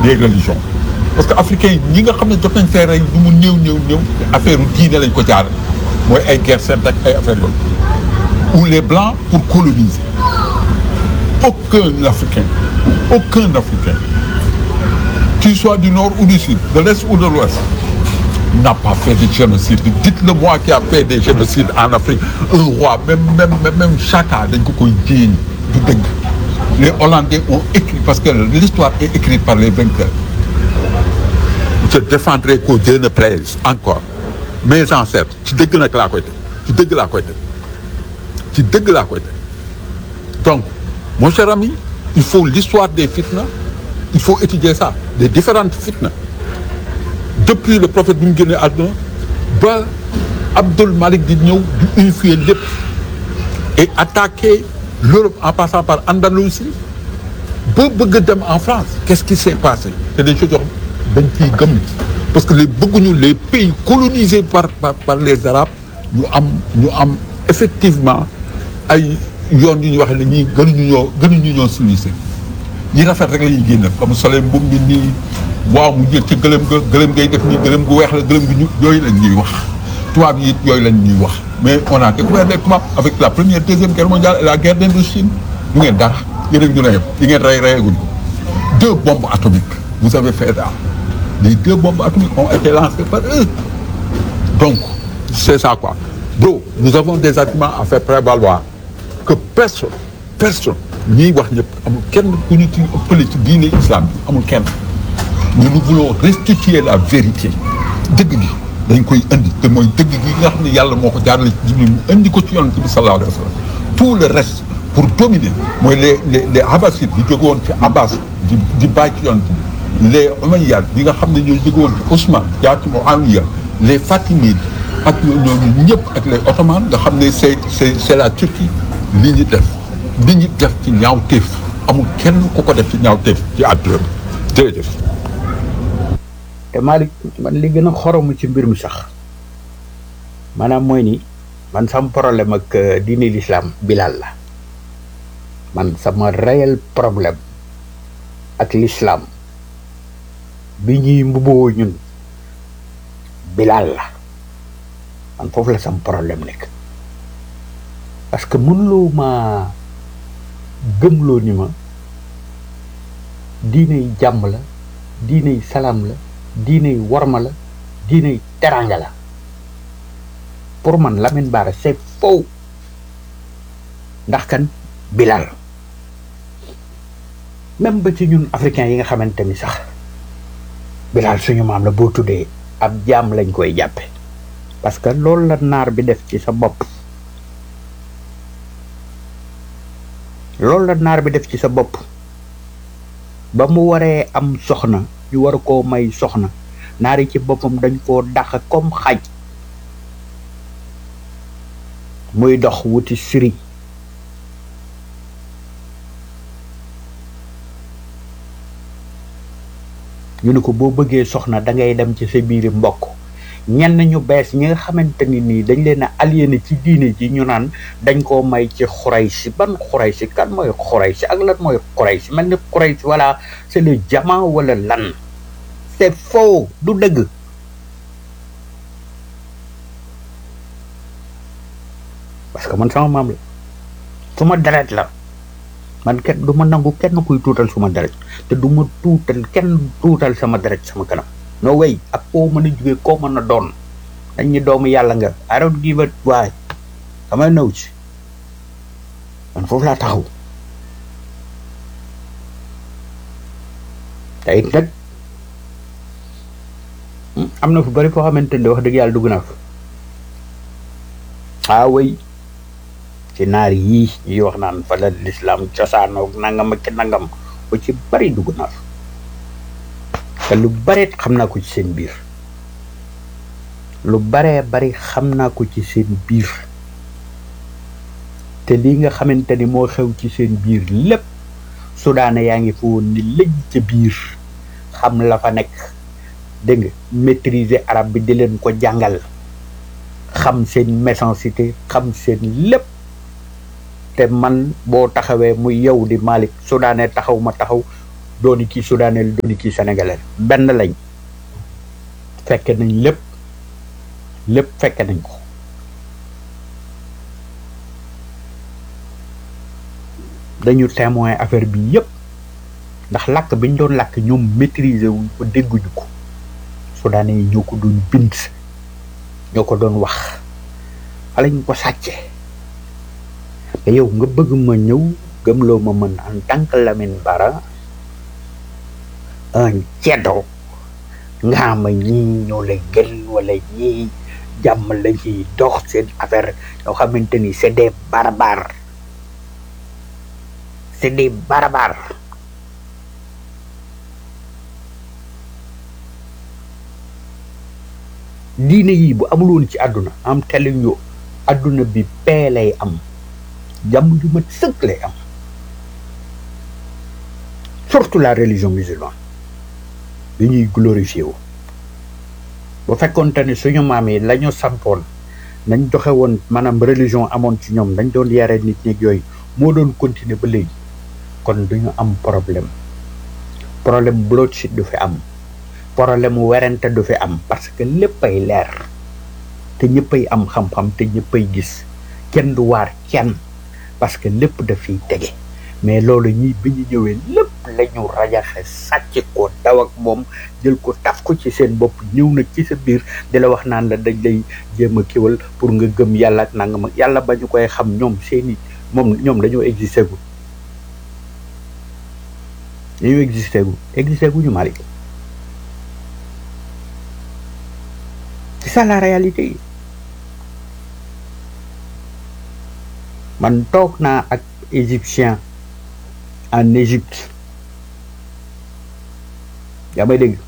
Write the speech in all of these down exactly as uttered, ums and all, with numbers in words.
des religions parce que africains yi ñi nga xam ne jot nañ fee rey du mu néew néew néew affaire diine lañ ko jaarale mooy ay guerre sainte ak ay affaire yooyu ou les blancs pour coloniser aucun africain aucun africain qu'il soit du nord ou du sud de l'est ou de l'ouest n'a pas fait de génocide dites-le moi qui a fait des génocides en Afrique un roi même même même Chaka dañ ko koy jéeñ du dëgg les Hollandais ont écrit parce que l'histoire est écrite par les vainqueurs je défendrai qu'au Dieu ne plaise encore mes ancêtres ci dëgg nag laa koy teg ci dëgg laa koy teg ci dëgg laa koy teg donc mon cher ami il faut l'histoire des fitna il faut étudier ça des différentes fitna depuis le prophète bi mu génnee àdduna ba Abdul Malik di ñëw di unifier lépp et attaquer l'Europe en passant par Andalousie ba bëgg a dem en France qu'est-ce qui s'est passé c'est des choses yoo xam dañ ciy gëm parce que les bëgguñu les pays colonisés par par par les Arabes ñu am ñu am effectivement ay yoon yu ñuy waxee ne ñii gënuñu ñoo gënuñu ñoo civilisé ñi rafet rek la ñuy génne comme soleil mbubb mi nii waaw mu jël ci gëlëm ga gëlëm ngay def nii gëlëm gu weex la gëlëm gu ñu yooyu lañ ñuy wax tubaab yi it yooyu lañ ñuy wax mais on a découvert les tubaab avec la première deuxième guerre mondiale et la guerre d'Indochine du ngeen dara yéen a ngi ñu ne di ngeen rey reyaguñu deux bombes atomiques vous avez fait ça les deux bombes atomiques ont été lancées par eux donc c'est ça quoi bro nous avons des arguments à faire prévaloir que personne personne ñiy wax ñëpp amul kenn ku ñu ci ëppale ci diine islam bi amul kenn mais nous voulons restituer la vérité dëgg gi dañ koy indi te mooy dëgg gi nga xam ne yàlla moo ko jaarale ci Jibril mu indi ko ci yonent bi sallallahu alayhi wa sallam tout le reste pour dominer mooy les les les Abbasides yi jóge woon ci Abbas di di bàyyi ci yonent bi les Omeyyades yi nga xam ne ñooy jóge woon ci Ousmane jaar ci Muawiya les Fatimides ak ñooñu ñëpp ak les Ottomans nga xam ne c'est c'est c'est la Turquie li ñu def li ñu def ci ñaawteef amul kenn ku ko def ci ñaawteef ci àdduna bi jërëjëf. te Malick man li gën a xoromu ci mbir mi sax maanaam mooy ni man sama problème ak diine l'islam Bilal la man sama réel problème ak l'islam bi ñuy mbubboo ñun Bilal la man foofu la sama problème nekk parce que mënuloo ma gëmloo ni ma diiney jàmm la diiney salaam la diiney warma la diiney teranga la pour man Lamine Bara c'est faux ndax kan Bilal même ba ci ñun africains yi nga xamante ni sax Bilal suñu maam la boo tuddee ab jaam lañ koy jàppe parce que loolu la naar bi def ci sa bopp loolu la naar bi def ci sa bopp ba mu waree am soxna ñu war koo may soxna naar yi ci boppam dañ koo dàq comme xaj muy dox wuti siri ñu ne ko boo bëggee soxna da ngay dem ci sa biiri mbokk ñenn ñu bees ñi nga xamante ni nii dañ leen a aliéné ci diine ji ñu naan dañ koo may ci Xuraysi ban Xuraysi kan mooy Xuraysi ak lan mooy Xuraysi mel ni Xuraysi voilà c'est le diamant wala lan c'est faux du dëgg parce que man sama maam la suma deret la man kenn du ma nangu kenn kuy tuutal suma deret te du ma tuutal kenn tuutal sama deret sama kanam no way ak koo mën a jógee koo mën a doon dañ ñu doomu yàlla nga I don't give a waay damay naw ci man foofu laa taxaw te it nag am na fu bari foo xamante ne wax dëgg yàlla dugg naa fa ah way ci naar yii ñuy wax naan fa la l'islam cosaanoo nangam ak nangam ba ci bari dugg naa fa te lu bare xam naa ko ci seen biir lu baree bari xam naa ko ci seen biir te lii nga xamante ni moo xew ci seen biir lépp sudaane yaa ngi fa woon ni lëj ca biir xam la fa nekk dégg nga maîtriser arabe bi di leen ko jàngal xam seen méchanceté xam seen lépp te man boo taxawee muy yow di Malick sudaane taxaw ma taxaw dooni kii soudanais la dooni kii sénégalais benn lañ fekke nañ lépp lépp fekke nañ ko dañu témoin affaire bi yépp ndax làkk bi ñu doon làkk ñoom maîtriser wuñ ko dégguñu ko soudanais yi ñoo ko doon bind ñoo ko doon wax fa lañ ko sàcce te yow nga bëgg ma ñëw gëmloo ma mën en tant que Lamine Bara un ceddo nga ma ñii ñoo la gën wala ñii jàmm la ci dox seen affaire yoo xamante ni c'est des barbares c'est des barbares diine yi bu amul woon ci àdduna am telling yo àdduna bi paix lay am jàmm ju mat sëkk lay am surtout la religion musulmane bi ñuy glorifié wu bu fekkoonte ne suñu maam yi la ñu sampoon nañ joxe woon maanaam religion amoon ci ñoom dañ doon yare nit ñi yooyu moo doon continuer ba léegi kon duñu am problème problème bloodshed du fi am problème mu werante du fi am parce que léppay leer te ñëppay am xam-xam te ñëppay gis kenn du waar kenn parce que lépp dafiy tege mais loolu ñi bi ñu ñëwee lépp la ñu rajaxe sàcc ko daw ak moom jël ko taf ko ci seen bopp ñëw nag ci sa biir di la wax naan la dañ lay jéem a kiwal pour nga gëm yàlla ak nangam ak yàlla ba ñu koy xam ñoom seeni moom ñoom dañoo existé gu dañoo existé gu existé gu ñu Malick c'est ça la réalité man toog naa ak égyptien en Égypte yaa may dégg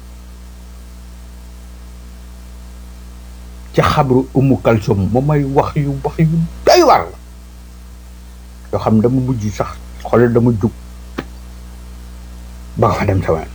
ca xabru Umu Kalsum moom may wax yu wax yu doy war la yoo xam dama mujj sax xoolal dama jug ba fa dem sama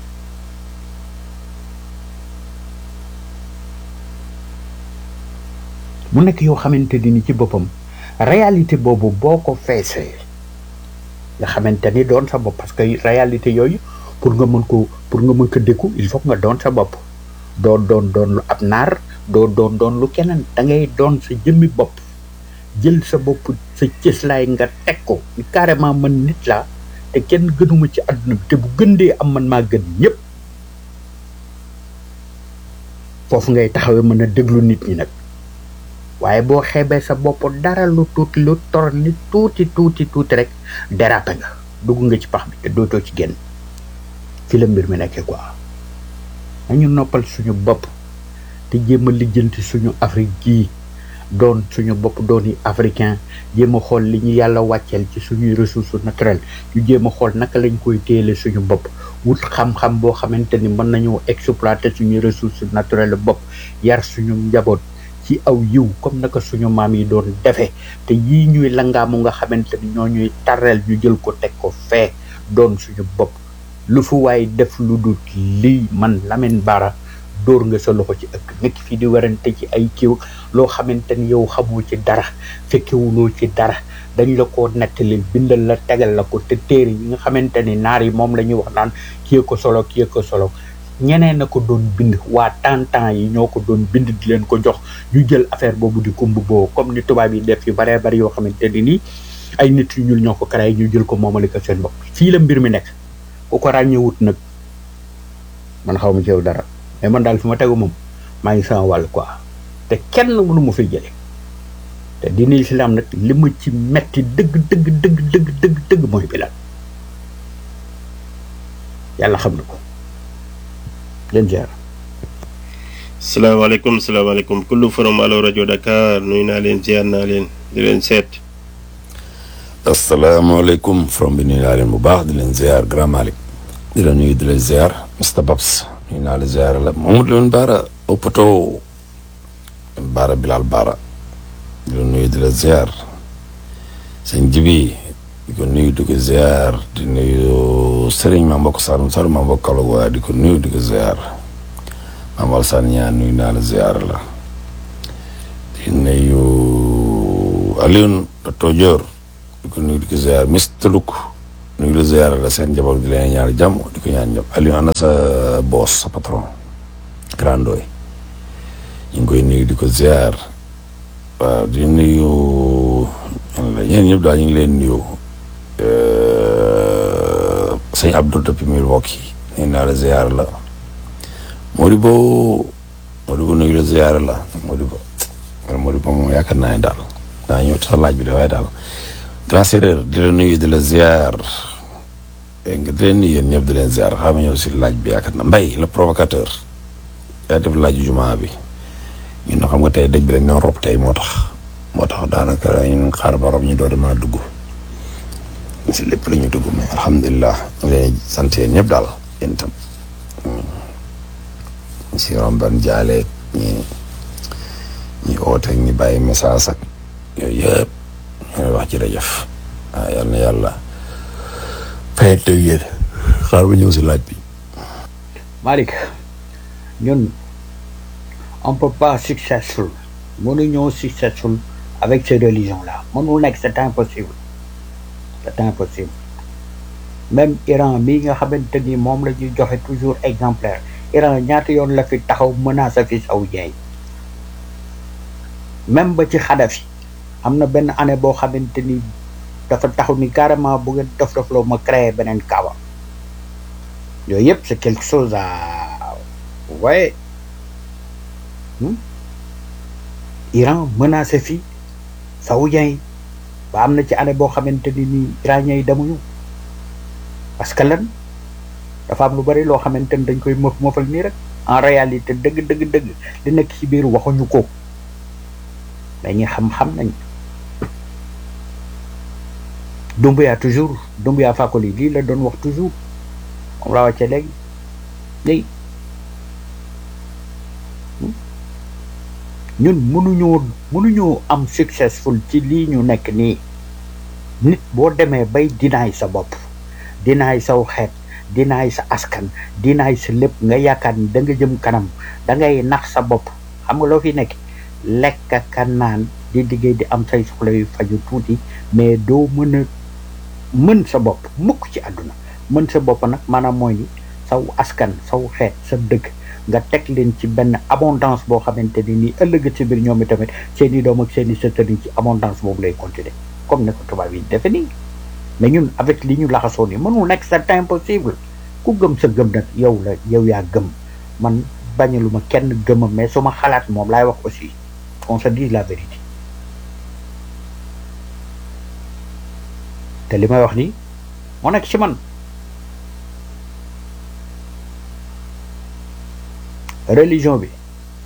mu nekk yoo xamante ni ci boppam réalité boobu boo ko feesee nga xamante ni doon sa bopp parce que réalité yooyu pour nga mën ko pour nga mën ko dékku il faut nga doon sa bopp doo doon doon lu ab naar doo doon doon lu keneen da ngay doon sa jëmmi bopp jël sa bopp sa cëslaay nga teg ko carrément man nit laa te kenn gënuma ci àdduna bi te bu gën dee am man maa gën ñëpp foofu ngay taxawee mën a déglu nit ñi nag waaye boo xeebee sa bopp dara lu tuuti lu tor ni tuuti tuuti tuuti rek dérapé nga dugg nga ci pax bi te dootoo ci génn fi la mbir mi nekkee quoi nañu noppal suñu bopp te jéem a lijjanti suñu Afrique gii doon suñu bopp dooni africain jéem a xool li ñu yàlla wàcceel ci suñuy ressources naturelles ñu jéem a xool naka lañ koy téele suñu bopp wut xam-xam boo xamante ni mën nañoo exploiter suñuy ressources naturelles bopp yar suñu njaboot ci aw yiw comme naka suñu maam yi doon defee te yii ñuy langaamu nga xamante ni ñoo ñuy tarreel ñu jël ko teg ko fee doon suñu bopp lu fu waay def lu dul lii man Lamine Bara dóor nga sa loxo ci ëkk nekk fii di werante ci ay kiiw loo xamante ni yow xamoo ci dara fekkewuloo ci dara dañ la ko nettalil bindal la tegal la ko te téere yi nga xamante ni naar yi moom la ñuy wax naan kii ko solo kii ko solo ñeneen na ko doon bind waa tantan yi ñoo ko doon bind di leen ko jox ñu jël affaire boobu di ko mbubboo comme ni tubaab yi def yu baree bari yoo xamante ni nii ay nit yu ñuul ñoo ko créé ñu jël ko moomale ko seen bopp fii la mbir mi nekk ku ko ràññewut nag man xaw ma ci yow dara mais man daal fi ma tegu moom maa ngi sama wàll quoi te kenn mënu ma fiy jële te diine islam nag li ma ci metti dëgg dëgg dëgg dëgg dëgg dëgg mooy Bilal yàlla xam na ko leen ziar. salaamaaleykum salaamaaleykum kullu forum Allo rajo Dakar nuyu naa leen ziar naa leen di leen seet. asalaamaaleykum forum bi nuyu naa leen bu baax di leen ziar Grand Malick di la nuyu di leen ziar Mister Babs nuyu naa la ziar la Mamadou Lamine Bara Opoto Bara Bilal Bara di la nuyu di la ziar sëñ Jibi di ko nuyu di ko ziar di nuyu Serigne ma mbokk Saloum Saloum ma mbokk Kaolack waaye di ko nuyu di ko ziar Mame Alassane Niane nuyu naa la ziar la di nuyu Alioune Dr Dior di ko nuyu di ko ziar Mister Luc ñu ngi la ziar la seen njaboot di leen ñaar jàmm di ko ñaan ñëpp Aliou ana sa boss sa patron grandooy ñu ngi koy nuyu di ko ziar waaw di nuyu ñeen ñëpp daal ñu ngi leen nuyu sëñ Abdou depuis Milwaukee nuyu naa la ziar la Modibo Modibo nuyu la ziar la Modibo Modibo moom yaakaar naa ne daal daa ñëw sa laaj bi de waaye daal grand séeréer di la nuyu di la ziar nga di leen nuyu yéen ñëpp di leen ziar xam nga ñëw si laaj bi yaakaar na Mbaye le provocateur yaa def laaju jumaa bi ñun na xam nga tey dëj bi dañ doon rob tey moo tax moo tax daanaka ñun xaar ba rob ñu doon maa dugg si lépp la ñu dugg mais alhamdulilah ñu leen sant yéen ñëpp daal yéen itam si romban jaaleeg ñi ñi ooteeg ñi bàyyi message ak yooyu yëpp ñu wax jërëjëf waaw yal na yàlla fayet teg yéen xaar ba ñëw si laaj bi. Malick ñun on peut pas successful mënuñoo successful avec ces religions là mënul nekk c'est impossible c'est impossible même Iran mii nga xamante ni moom la ñuy joxe toujours exemplaire Iran ñaata yoon la fi taxaw menace fi saoudien yi même ba ci Kadhafi am na benn année boo xamante ni dafa taxaw ni carrément bu ngeen dof dofloo ma créé beneen kaaba yooyu yëpp c'est quelque chose à waaye Iran menacé fi saoudien yi ba am na ci année boo xamante ni nii iraniens yi demuñu parce que lan dafa am lu bari loo xamante ni dañ koy mëf mëfal nii rek en réalité dëgg dëgg dëgg li nekk ci biir waxuñu ko dañuy xam-xam nañ Doumbouya toujours Doumbouya Fakoli lii la doon wax toujours moom laa wàcce léegi léegi ñun mënuñoo mënuñoo am successful ci lii ñu nekk nii nit boo demee bay dinaay sa bopp dinaay saw xeet dinaay sa askan dinaay sa lépp nga yaakaar ni da nga jëm kanam da ngay nax sa bopp xam nga loo fi nekk lekk ka naan di liggéey di am say soxla yu faju tuuti mais doo mën a mën sa bopp mukk ci àdduna mën sa bopp nag maanaam mooy ni saw askan saw xeet sa dëkk nga teg leen ci benn abondance boo xamante ni nii ëllëg ci biir ñoom i tamit seen i doom ak seen i sëtëriñ ci abondance boobu lay continuer comme ne ko tubaab yi defe nii mais ñun avec li ñu laxasoo ni mënul nekk c'est impossible ku gëm sa gëm nag yow la yow yaa gëm man bañalu ma kenn gëmam mais suma xalaat moom laay wax aussi qu'on se dise la vérité te li may wax nii moo nekk ci man religion bi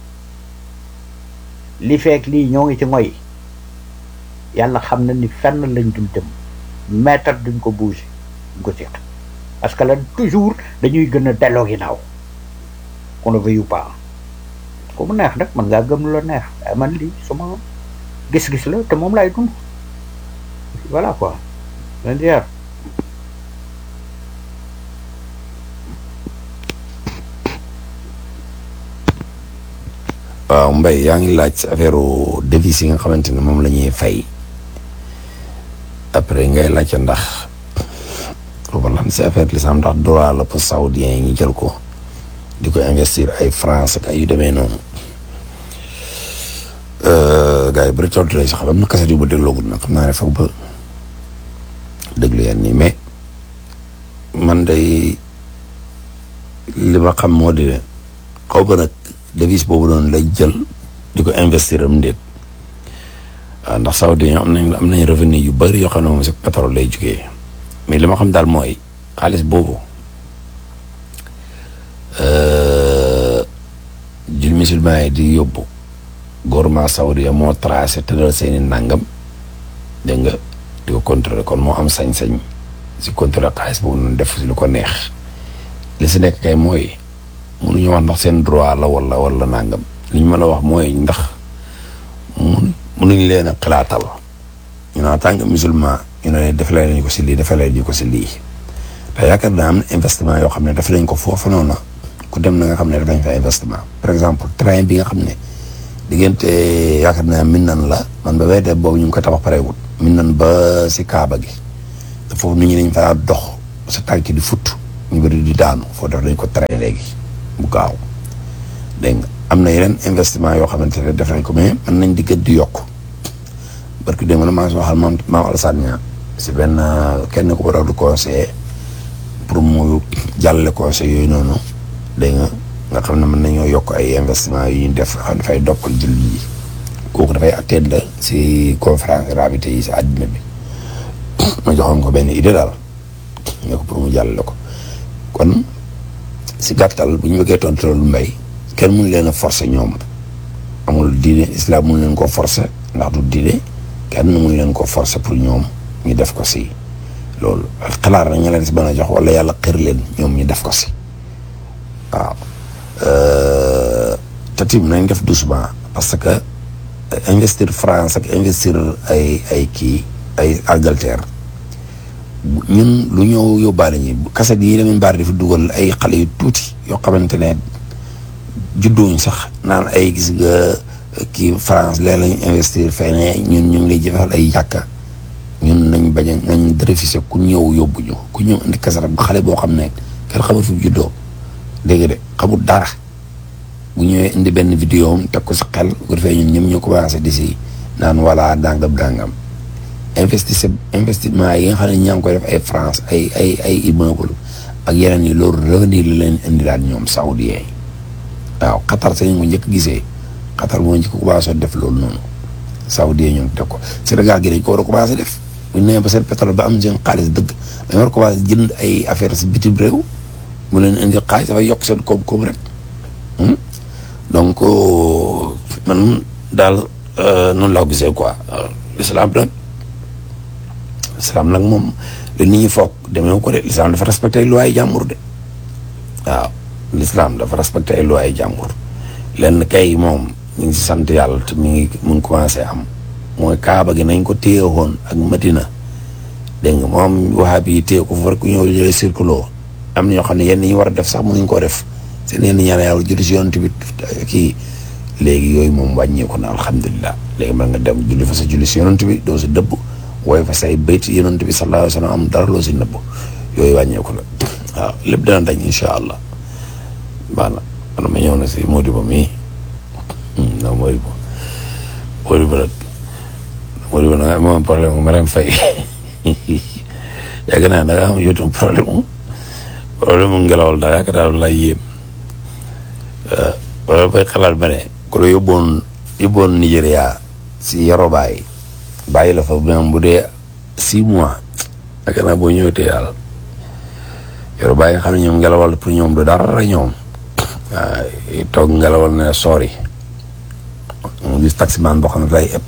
li fekk lii ñoo ngi ci ngoy yàlla xam na ni fenn lañ dul dem mètre duñ ko bouger duñ ko seet parce que là toujours dañuy gën a delloo ginnaaw qu'on le veuille ou pas ku mu neex nag man ngaa gëm lu la neex waaye man lii suma gis-gis la te moom laay dund voilà quoi leen dier waaw Mbaye yaa ngi laaj sa affaire devise yi nga xamante ne moom la ñuy fay après ngay laajte ndax booba lan si affaire lislam ndax droit la pour saoudien yi ñu jël ko di ko investir ay France ak ay yu demee noonu gars yi bëri tontu lay sax am na kaset yu ba dégloogul nag xam naa ne foog ba déglu yenn nii mais man day li ma xam moo di ne xaw ba nag devise boobu noonu lay jël di ko investir am ndéet waaw ndax saoudien am nañ am nañ revenu yu bëri yoo xam ne moom si pétrole lay jugee mais li ma xam daal mooy xaalis boobu jul musulman yi di yóbbu gouvernement saoudien moo tracé tëral seeni nangam dégg nga di ko contrôler kon moo am sañ-sañ si contrôler xaalis boobu noonu def si lu ko neex li si nekk kay mooy mënuñu wax ndax seen droit la wala wala nangam li ñu mën a wax mooy ndax mun mënuñ leen a xalaatal ñu ne en tant que musulman ñu ne defalee nañ ko si lii defalee nañ ko si lii te yaakaar naa am na investissement yoo xam ne def nañ ko foofu noonu ku dem na nga xam ne def nañ fa investissement par exemple train bi nga xam ne diggante yaakaar naa min nan la man ba weetee boobu ñu ngi ko tabax pareewut min nan ba si Kaaba gi foofu nit ñi dañ fa dox sa tànk di futt ñu bëri di daanu foo def dañ ko tere léegi bu gaaw dégg nga am na yeneen investissement yoo xamante ne def nañ ko mais mën nañ di gën di yokk parce que dégg nga maa ngi waxal maam maam Alassane Niang si benn kenn ko war a du conseiller pour mu jàllale conseil yooyu noonu dégg nga nga xam ne mën nañoo yokk ay investissement yu ñu def xam dafay doppal julli yi kooku dafay atteindre si conférence rabité yi si àddina bi ma joxoon ko benn idée daal nga ko pour mu jàllale ko kon si gàttal bu ñu bëggee tontu loolu mbay kenn mënu leen a forcer ñoom amul diine islam mënu leen koo forcer ndax du diine kenn mënu leen koo forcer pour ñoom ñu def ko si loolu xalaat na nga leen si mën a jox wala yàlla xër leen ñoom ñu def ko si waaw te tim nañ def doucement parce que investir France ak investir ay ay kii ay Angleterre ñun lu ñëw yóbbaale ñi kaset yi demeen baari dafa dugal ay xale yu tuuti yoo xamante ne juddooñ sax naan ay gis nga kii France leen lañu investir fene ñun ñu ngi lay jëfal ay jàkka ñun nañ bañ a nañ refusé ku ñëw yóbbu ñu ku ñëw indi kaset bu xale boo xam ne kenn xamul fi juddoo dégg de xamul dara bu ñëwee indi benn vidéo am teg ko sa xel bu ko defee ñun ñoom ñu commencé di si naan wala dàngam dàngam investissement investissement yi nga xam ne ñaa ngi koy def ay France ay ay ay immeuble ak yeneen yi loolu revenu la leen indilaat ñoom saoudien yi waaw Qatar sa ñu ko njëkk gisee Qatar moo njëkk commencé def loolu noonu saoudien ñoom teg ko Sénégal gi dañ ko war a commencé def bu ñu nee ba seen pétrole ba am seen xaalis dëgg dañ war a commencé jënd ay affaire si bitim réew mu leen indi xaalis dafay yokk seen koom-koom rek donc man daal noonu laa ko gisee quoi l'islam nag l'islam nag moom li nit ñi foog demee ko de l'islam dafa respecté ay loi jàmbur de waaw l'islam dafa respecté ay loi jàmbur lenn kay moom ñu ngi si sant yàlla te mi ngi mu ngi commencé am mooy kaaba gi nañ ko téye woon ak Madina dégg nga moom wahabi yi téye ko fa rek ku ñëw jëlee circulo am na ñoo xam ne yenn yi war a def sax mënuñ koo def seen yenn ñaan yàlla julli si yonent bi kii léegi yooyu moom wàññeeku na alhamdulilah léegi mën nga dem julli fa sa julli si yonent bi doo si dëbb wooy fa say bayt yonent bi sallallahu alayhi wa sallam am dara loo si nëbb yooyu wàññeeku la waaw lépp dana dañ incha allah baax na man ma ñëw na si Modibo mii non Modibo Modibo nag Modibo nag moom problème mu Marème Faye yàgg naa da nga am yow problème mu problème mu ngelawal daal yaakaar naa lay yéem wala bay xalaat ba ne ku la yóbboon yóbboon Nigéria si Yoruba yi bàyyi la fa même bu dee six mois yaakaar naa boo ñëwee te yàlla Yoruba yi nga xam ne ñoom ngelawal pour ñoom du dara ñoom waaw toog ngelawal ne sori mu gis taximan boo xam ne day ëpp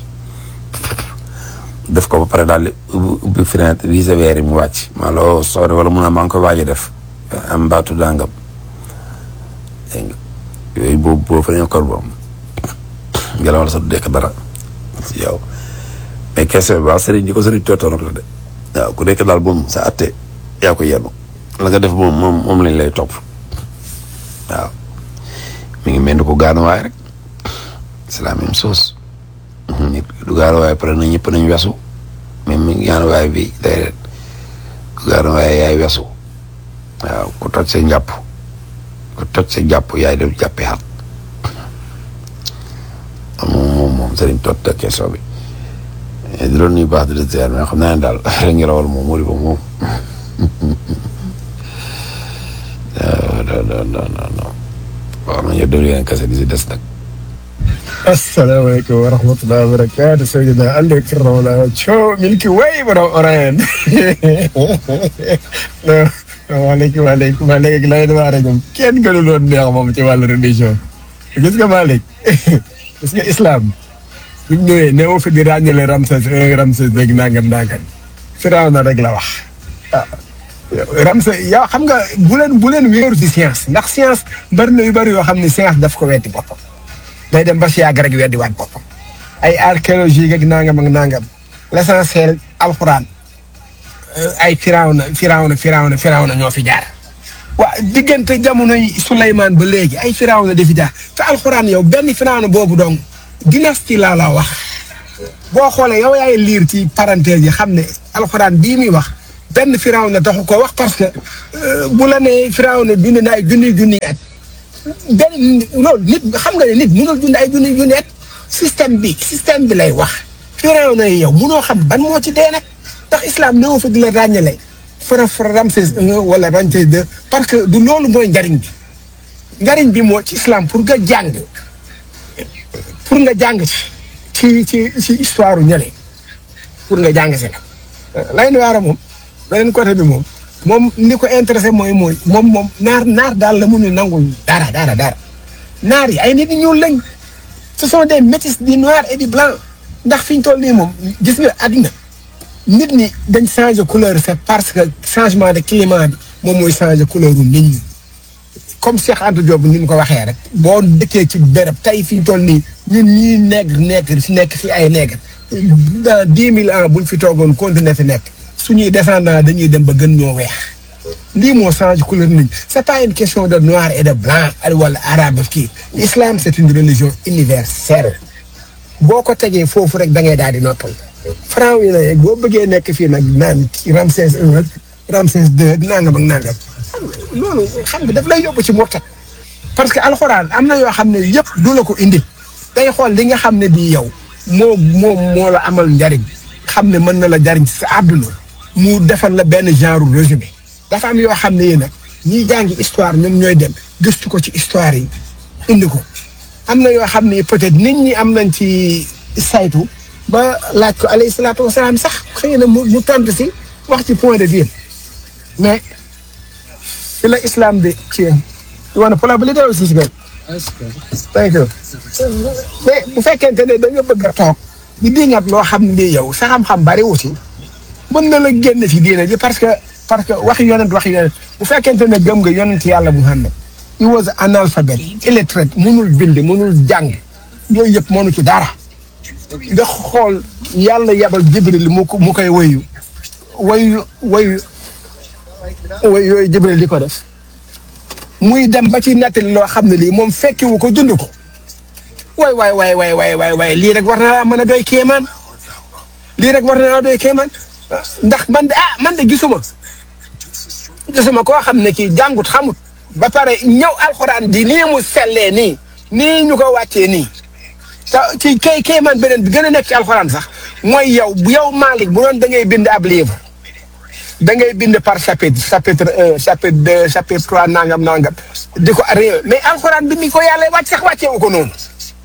def ko ba pare daal di ubbi fenêtre visé weer yi mu wàcc maa loo sori wala mun a maa ngi koy waaj a def am baatu dàngam dégg nga yooyu boobu boo fa ñëw kër boobu ngelawal sa du dekk dara si yow mais question bi waaw sëriñ di ko sëriñ tootoon la de waaw ku nekk daal moom sa atte yaa ko yenn la nga def moom moom moom lañ lay topp waaw mi ngi mel ni ko gaanuwaay rek c'est la même chose nit du gaanuwaay pare na ñëpp nañ wesu même mi gaanuwaay bi day ku gaanuwaay yaay wesu waaw ku toj sa njàpp ku toj sa jàpp yaay def jàppi xat moom moom moom sëriñ tot te question bi di loolu nuyu baax di la ziar mais xam naa ne daal affaire ngelawal moom moo di ba moom non non non non non waaw man yow déglu yeneen kese di si des nag. Assalamualaikum warahmatullahi wabarakatuh. Sayyidina Ali Karramala Cho milki way bara oran. Waaleykum waaleykum waaleykum lay dama rek kenn gënu loon neex moom ci wàllu religion. Gis nga Malick gis nga islam bu ñu ñëwee ne woo fi di ràññale Ramsès Ramsès rek nangam nangam Firawna rek la wax ah Ramsès yaa xam nga bu leen bu leen wéeru ci science ndax science bari na yu bari yoo xam ne science daf ko wetti boppam day dem ba si yàgg rek weddi waat boppam ay archéologie ak nangam ak nangam l'essentiel alxuraan ay Firawna Firawna Firawna Firawna ñoo fi jaar. waa diggante jamonoy Souleymane ba léegi ay Firawna di fi jaar te alxuraan yow benn Firawna boobu donc dynastie laa la wax boo xoolee yow yaay liir ci parenthèse yi xam ne alxuraan bii muy wax benn Firawna taxu ko wax parce que bu la nee Firawna dund na ay junni junni at benn loolu nit xam nga ne nit mënul dund ay junni junni at système bi système bi lay wax Firawna yi yow mënoo xam ban moo ci dee nag ndax islam néew fa di la ràññale fara fara Ramsès un wala Ramsès deux parce que du loolu mooy njariñ bi njariñ bi moo ci islam pour nga jàng pour nga jàng ci ci ci histoire ñële pour nga jàng si la lay nuwaara moom beneen côté bi moom moom li ko intéressé mooy mooy moom moom naar naar daal la mënul nangul dara dara dara naar yi ay nit ñuul lañ ce sont des métis du noir et du blanc ndax fi ñu toll nii moom gis nga àddina nit ñi dañ changer couleur c'est parce que changement de climat bi moom mooy changer couleur u nit ñi comme Cheikh Anta Diop ni mu ko waxee rek boo dëkkee ci béréb tey fi ñu toll nii ñun ñii nekk nekk fi nekk fi ay nekk dans dix mille ans buñ fi toogoon continuer fi nekk suñuy descendants dañuy dem ba gën ñoo weex lii moo change couleur nit ñi c'est pas une question de noir et de blanc wala arabe kii l'islam c'est une religion universelle boo ko tegee foofu rek da ngay daal di noppal franc yi nag boo bëggee nekk fii nag naan Ramsès un Ramsès deux nangam ak nangam loolu xam nga daf lay yóbbu ci murtat parce que alxuraan am na yoo xam ne yëpp du la ko indi day xool li nga xam ne bii yow moo moo moo la amal njariñ xam ne mën na la jariñ ci sa àdduna mu defal la benn genre résumé dafa am yoo xam ne yi nag ñiy jàngi histoire ñoom ñooy dem gëstu ko ci histoire yi indi ko am na yoo xam ne peut-être nit ñi am nañ ci saytu ba laaj ko alayhi salaatu wasalaam sax xëy na mu mu tontu si wax ci point de vue mais fi la islam bi ci you want to pull up a little aussi si benn thank you mais bu fekkente ne da nga bëgg a toog di diŋat loo xam ne yow sa xam-xam bari aussi mën na la génn ci diine ji parce que parce que waxi yonent waxi yonent bu fekkente ne gëm nga yonent yàlla Muhammad he was analphabète illiterate mënul bind mënul jàng yooyu yëpp mënu ci dara nga xool yàlla yabal Jibril mu ko mu koy wayu wayu wayu wayu yooyu Jibril di ko def muy dem ba ci nettali loo xam ne lii moom fekkiwu ko dund ko waay waay waay waay waay waay waay lii rek war na mën a doy kéemaan lii rek war na doy kéemaan ndax man de ah man de gisuma gisuma koo xam ne kii jàngut xamut ba pare ñëw alxuraan di nii mu sellee nii nii ñu ko wàccee nii te ci kay kéemaan beneen bi gën a nekk ci alxuraan sax mooy yow bu yow Malick bu doon da ngay bind ab livre da ngay bind par chapitre chapitre un chapitre deux chapitre trois nangam nangam di ko réew mais alxuraan bi mi ko yàlla wàcc sax wàcceewu ko noonu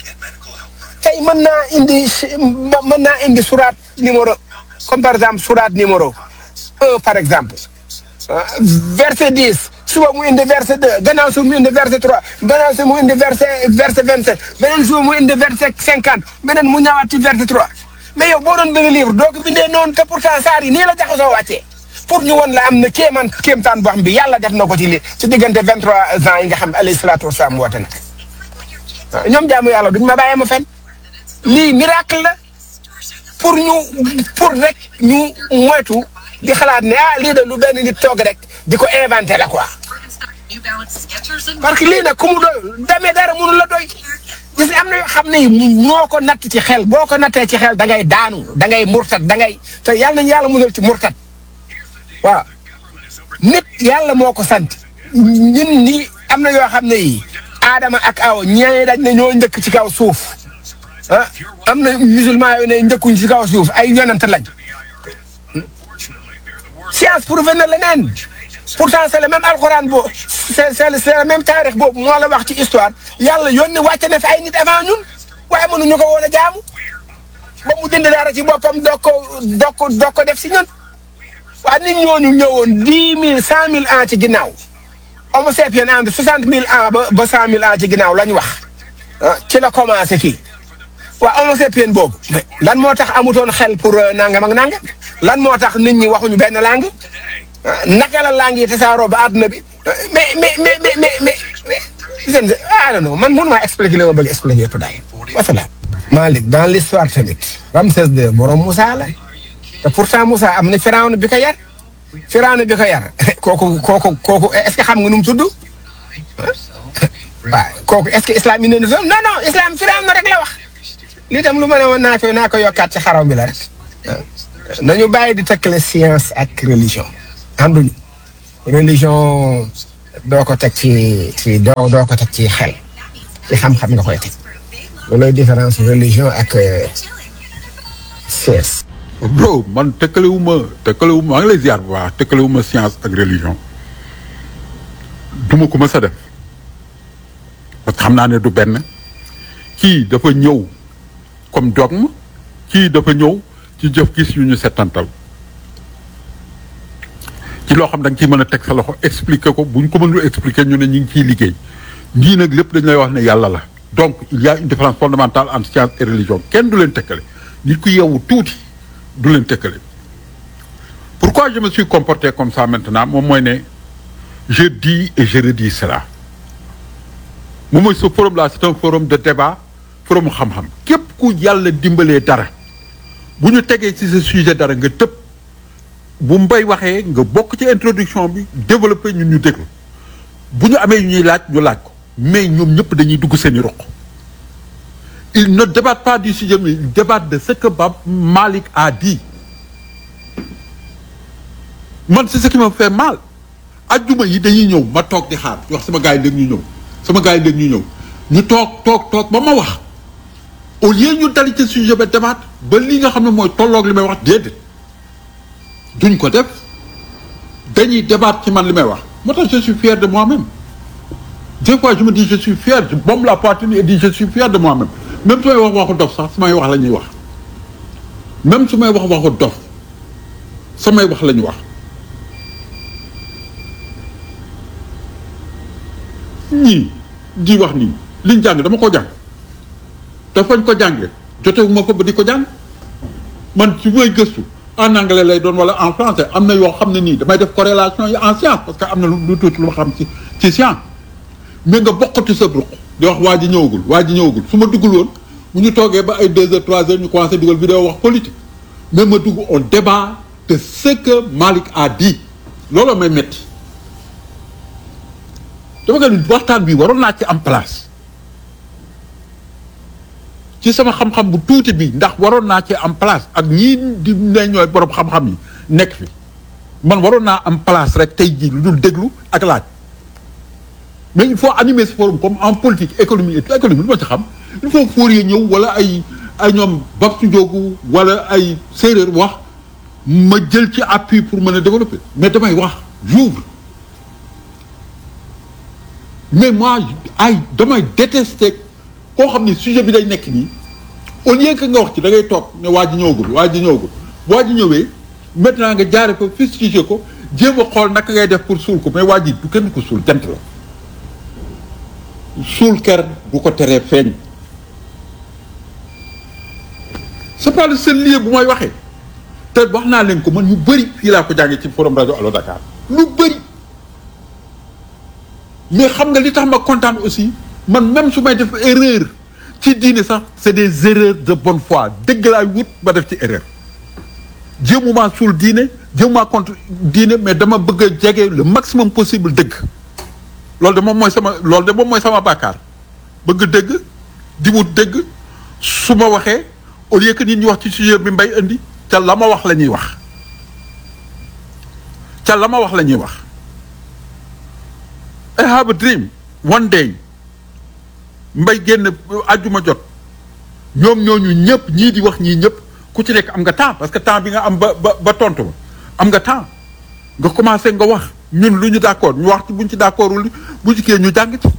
tey mën naa indi mën naa indi surat numéro comme par exemple surat numéro un par exemple verset dix suba mu indi verset deux gannaaw suba mu indi verset trois gannaaw suba mu indi verset verset vingt sept beneen suba mu indi verset cinquante beneen mu ñëwaat ci verset trois mais yow boo doon bind livre doo ko bindee noonu te pourtant saar yi nii la jaxasoo wàccee pour ñu won la am na kéemaan kéemtaan boo xam bi yàlla def na ko ci li ci diggante vingt trois ans yi nga xam ne alayhi salaatu wasalaam woote na ñoom jaamu yàlla duñ ma bàyyee ma fen lii miracle la pour ñu pour rek ñu moytu di xalaat ne ah lii de lu benn nit toog rek di ko inventé la quoi parce que lii nag ku mu doy demee dara mënu la doy gis am na yoo xam ne moo ko natt ci xel boo ko nattee ci xel da ngay daanu da ngay murtat da ngay te yàlla nañu yàlla musal ci murtat waaw nit yàlla moo ko sant ñun ni am na yoo xam ne yi Adama ak Awa ñee dañ ne ñoo njëkk ci kaw suuf ah am na musulman yoo ne njëkkuñ ci kaw suuf ay yonent lañ science prouvé na leneen pourtant c'est le même alxuraan boobu c'est c'est le même taarix boobu moo la wax ci histoire yàlla yónni wàcce na fi ay nit avant ñun waaye mënuñu ko woon a jaamu ba mu dindi dara ci boppam doog ko doog ko doog ko def si ñun waaye nit ñooñu ñëwoon dix mille cent mille ans ci ginnaaw homo sapiens entre soixante mille ans ba ba cent mille ans ci ginnaaw lañ wax ah ci la commencé fii waaw homo sapiens boobu lan moo tax amutoon xel pour nangam ak nangam lan moo tax nit ñi waxuñu benn langue naka la langue yi tasaaroo ba àdduna bi mais mais mais mais mais mais mais ah non non man mënu maa expliquer li ma bëgg expliquer tout d'ailleurs wasalaam. Malick dans l'histoire tamit Ramsès deux borom Moussa la te pourtant Moussa am na Firawna bi ko yar Firawna bi ko yar kooku kooku kooku est-ce que xam nga nu mu tudd waaw kooku est-ce que islam indi na non non islam Firawna rek la wax lii tam lu ma ne woon naa ko naa ko yokkaat ci xaraw bi la rek nañu bàyyi di takkale science ak religion ànduñu. religion doo ko teg ci ci doo doo ko teg ci xel ci xam-xam nga koy teg loolooy différence religion ak science. bro man tëkkalewu ma tëkkalewu ma maa ngi lay ziar bu baax tëkkalewu ma science ak religion duma ko mës a def parce que xam naa ne du benn kii dafa ñëw comme dogme kii dafa ñëw ci jëf gis yu ñu settantal ci loo xam da nga ciy mën a teg sa loxo expliquer ko bu ñu ko mënul expliquer ñu ne ñu ngi ciy liggéey ñii nag lépp dañ lay wax ne yàlla la donc il y a une différence fondamentale entre science et religion kenn du leen tëkkale nit ku yeewu tuuti du leen tëkkale. Pourquoi je me suis comporté comme ça maintenant moom mooy ne je dis et je redis cela moom mooy ce forum là c'est un forum de débat forum xam-xam képp ku yàlla dimbalee dara bu ñu tegee ci ce sujet dara nga tëb bu mbay waxee nga bokk ci introduction bi développé ñun ñu déglu bu ñu amee ñuy laaj ñu laaj ko mais ñoom ñëpp dañuy dugg seeni roq ils ne débattent pas du sujet mais ils débattent de ce que Bab Malick a dit man c'est ce qui me fait mal ajjuma yi dañuy ñëw ma toog di xaar wax sama gars yi léegi ñu ñëw sama gars yi léegi ñu ñëw ñu toog toog toog ba ma wax au lieu ñu dali ci sujet ba débat ba li nga xam ne mooy tolloog li may wax déedéet duñ ko def dañuy débat ci man li may wax moo tax je suis fier de moi-même des fois je me dis je suis fier je bombe la poitrine et dis je suis fier de moi-même même su may wax waxu dof sax samay wax la ñuy wax même su may wax waxu dof samay wax la ñuy wax ñii di wax nii liñ jàng dama ko jàng te fañ ko jàngee jotewuma ko ba di ko jàng man ci may gëstu en anglais lay doon wala en français am na yoo xam ne nii damay def corrélation yi en science parce que am na lu tuuti lu ma xam ci ci science mais nga bokkati sa ruq di wax waa ji ñëwagul waa ji ñëwagul su ma duggul woon bu ñu toogee ba ay deux heures trois heures ñu commencé dugal vidéo wax politique mais ma dugg on débat de ce que Malick a dit looloo may metti dama nga ni waxtaan bi waroon naa ci am place ci sama xam-xam bu tuuti bi ndax waroon naa ci am place ak ñii di ne ñooy borom xam-xam yi nekk fi man waroon naa am place rek tey jii lu dul déglu ak laaj mais il faut animer ce forum comme en politique économie et économie lu ma ci xam il faut Fourier ñëw wala ay ay ñoom Babou Ndiogou wala ay séeréer wax ma jël ci appui pour mën a développer mais damay wax j'ouvre mais moi ay damay détester koo xam ni sujet bi day nekk nii au lieu que nga wax ci da ngay toog ne waa ji ñëwagul waa ji ñëwagul waa ji ñëwee maintenant nga jaare ko fustiger ko jéem a xool naka ngay def pour suul ko mais waa ji du kenn ko suul jant la suul ker du ko teree feeñ c'est pas le seul lieu bu may waxee te wax naa leen ko man ñu bëri fii laa ko jàngee ci forum rajo Allo Dakar lu bëri mais xam nga li tax ma kontaan aussi man même su may def erreur ci diine sax c'est des erreurs de bonne foi dëgg laay wut ba def ci erreur jéemuma suul diine jéemuma contre diine mais dama bëgg a jege le maximum possible dëgg loolu de moom mooy sama loolu de moom mooy sama bàkkaar bëgg dëgg di wut dëgg su ma waxee au lieu que nit ñi wax ci sujet bi mbay indi ca la ma wax la ñuy wax ca la ma wax la ñuy wax I have a dream one day mbay génn àjjuma jot ñoom ñooñu ñëpp ñii di wax ñii ñëpp ku ci nekk am nga temps parce que temps bi nga am ba ba ba tontu ba am nga temps nga commencé nga wax ñun lu ñu d'accord ñu wax ci buñ ci d'accordul bu ci kii ñu jàng ci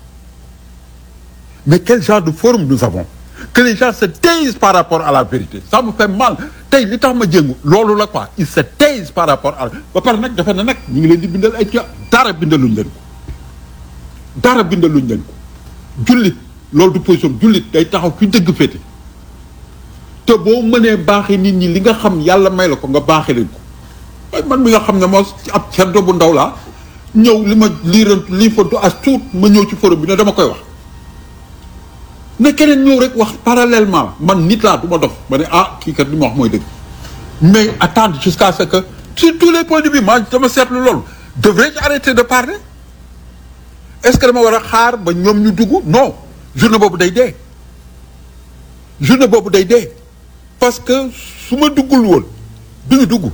mais quel genre de forum nous avons que les gens se taisent par rapport à la vérité ça me fait mal tey li tax ma jëngu loolu la quoi ils se taisent par rapport à ba pare nag dafa ne nag ñu ngi leen di bindal ay dara bindaluñ leen ko dara bindaluñ leen ko jullit loolu du position jullit day taxaw fi dëgg féete te boo mënee baaxee nit ñi li nga xam yàlla may la ko nga baaxee leen ko waaye man mi nga xam ne moo ab ceddo bu ndaw laa ñëw li ma lii ren lii fantu as tuut ma ñëw ci forum bi ne dama koy wax ne keneen ñëw rek wax parallèlement man nit laa du ma dof ma ne ah kii kat li ma wax mooy dëgg mais attendre jusqu'à ce que sur tous les points de vue ma dama seetlu loolu devrais-je arrêter de parler est-ce que dama war a xaar ba ñoom ñu dugg non journée boobu day dee journée boobu day dee parce que su ma duggul woon duñu dugg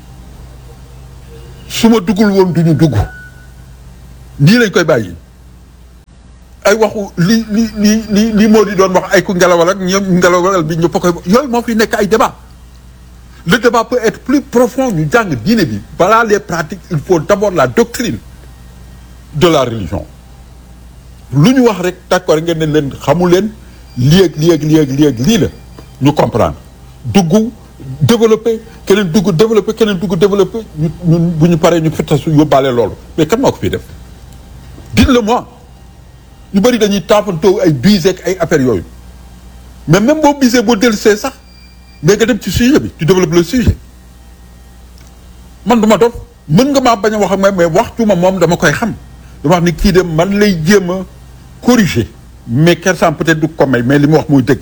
su ma duggul woon duñu dugg nii lañ koy bàyyi ay waxu li li li li li moo di doon wax ay ku ngelawal ak ñoom ngelawal bi ñëpp a koy yooyu moo fi nekk ay débat le débat peut être plus profond ñu jàng diine bi balaa les pratiques il faut d'abord la doctrine de la religion lu ñu wax rek d'accord ngeen ne leen xamu leen lii ak lii ak lii ak lii ak lii la ñu comprendre dugg développer keneen dugg développer keneen dugg développer ñu ñun bu ñu paree ñu fittasu yóbbaale loolu mais kan moo ko fii def dites-le moi ñu bëri dañuy taafantoo ay bise ak ay affaires yooyu mais même boo bisee boo dellusee sax mais nga dem ci sujet bi tu développes le sujet man du ma dof mën nga maa bañ a wax ak mais waxtu ma moom dama koy xam dama wax ni kii de man lay jéem a corriger mais kersaan peut-être du ko may mais li mu wax mooy dëgg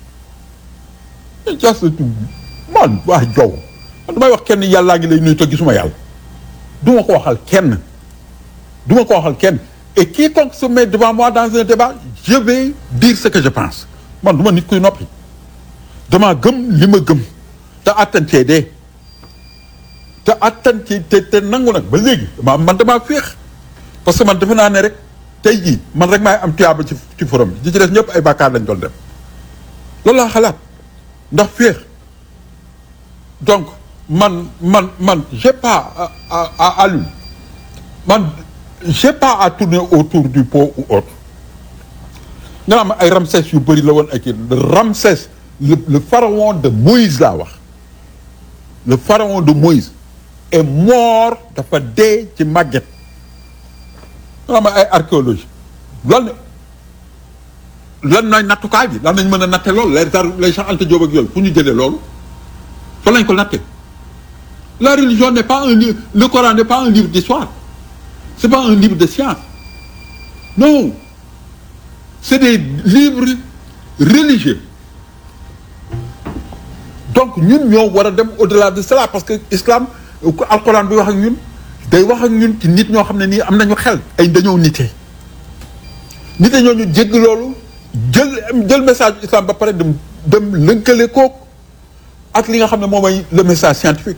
jas man waa jow man damay wax kenn yàllaa ngi lay nuyu te gisuma yàlla du ma ko waxal kenn du ma ko waxal kenn et quiconque se met devant moi dans un débat je vais dire ce que je pense man du ma nit kuy noppi damaa gëm li ma gëm te attan cee dee te attan ci te te nangu nag ba léegi dama man damaa féex parce que man defe naa ne rek tey jii man rek maay am tuyaaba ci ci forum bi di ci des ñëpp ay bàkkaar lañ doon def loolu laa xalaat ndax féex donc man man man j'ai pas à à à lui man j'ai pas à tourner autour du pot ou autre nga xam ay Ramsès yu bëri la woon ak kii Ramsès le le pharaon de Moïse laa wax le pharaon de Moïse est mort dafa dee ci màgget nga xam ay archéologie lan lan nooy nattukaay bi lan nañ mën a natte loolu les ar les Cheikh Anta Diop ak yooyu fu ñu jëlee loolu fa lañ ko natte la religion n'est pas un livre le Coran n'est pas un livre d'histoire c'est pas un livre de science non c'est des livres religieux donc ñun ñoo war a dem au-delà de cela parce que islam alquran bi wax ak ñun day wax ak ñun ci nit ñoo xam ne nii am nañu xel ay dañoo nite nite ñoo ñu jégg loolu jël jël message islam ba pare dem dem lënkale kook ak li nga xam ne moom mooy le message scientifique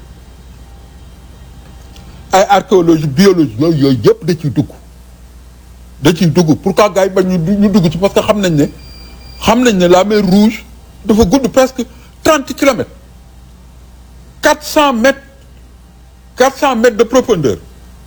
ay archéologie biologie yooyu yooyu yëpp da ciy dugg da ciy dugg pourquoi gars yi ba ñu ñu dugg ci parce que xam nañ ne xam nañ ne la mer Rouge dafa gudd presque trente kilomètres quatre cent mètres quatre cent mètres de profondeur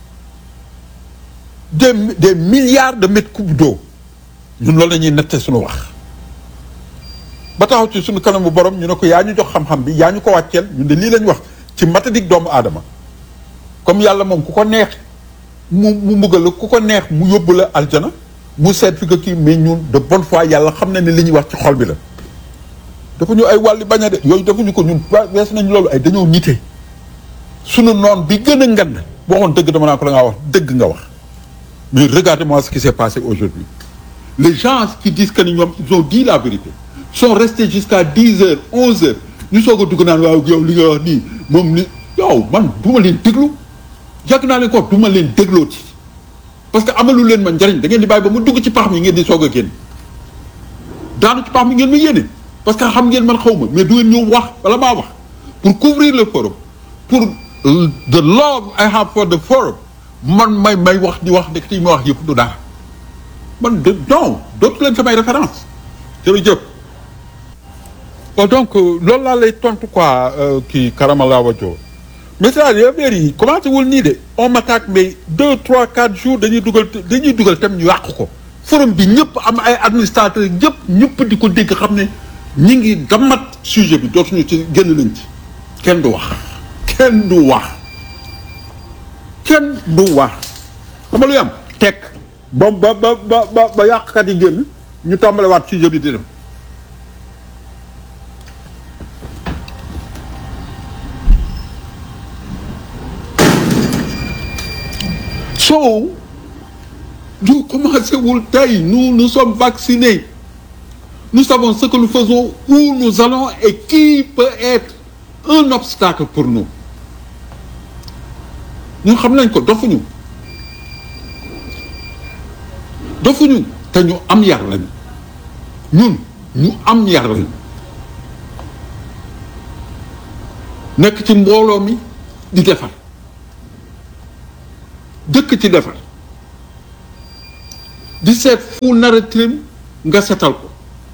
des des milliards de mètres cubes d'eau ñun loolu la ñuy nette suñu wax ba taxaw ci suñu kanamu borom ñu ne ko yaa ñu jox xam-xam bi yaa ñu ko wàcceel ñun de lii lañ wax ci matadik doomu aadama comme yàlla moom ku ko neex mu mu mbugal la ku ko neex mu yóbbu la aljana mu seet fi ko kii mais ñun de bonne foi yàlla xam na ne li ñuy wax ci xol bi la dafa ñu ay wàlli bañ a de yooyu defuñu ko ñun wees nañ loolu ay dañoo nite sunu noon bi gën a ngand waxoon dëgg dama naa ko la ngaa wax dëgg nga wax mais regardez-moi ce qui s'est passé aujourd'hui les gens qui disent que ni ñoom ils ont dit la vérité sont restés jusqu'à dix heures onze heures ñu soog a dugg naan waaw yow li nga wax nii moom ni yow man du ma leen déglu yàgg naa leen ko du ma leen dégloo ci parce que amalu leen ma njariñ da ngeen di bàyyi ba mu dugg ci pax mi ngeen di soog a génn daanu ci pax mi ngeen ma yéene parce que xam ngeen man xaw ma mais du ngeen ñëw wax wala maa wax pour couvrir le forum pour the love I have for the forum man may may wax di wax nekk ti ma wax yëpp du dara man de non dootu leen samay référence jërëjëf bon donc loolu laa lay tontu quoi kii Karamala Wadio mais c'est-à-dire affaire yi commencé wul nii de on m'attaque mais deux trois quatre jours dañuy dugal dañuy dugal tam ñu yàq ko forum bi ñëpp am ay administrateurs ñëpp ñëpp di ko dégg xam ne ñi ngi damat sujet bi dootuñu ci génn nañ ci kenn du wax kenn du wax kenn du wax xam nga lu am teg ba ba ba ba ba yàqkat yi génn ñu tàmbalewaat sujet bi di dem so ñu commencé wul tey nous nous sommes vaccinés nous savons ce que nous faisons où nous allons et qui peut être un obstacle pour nous ñun xam nañ ko dofuñu dofuñu te ñu am yar lañu ñun ñu am yar lañu nekk ci mbooloo mi di defar dëkk ci defar di seet fu nar a tilim nga setal ko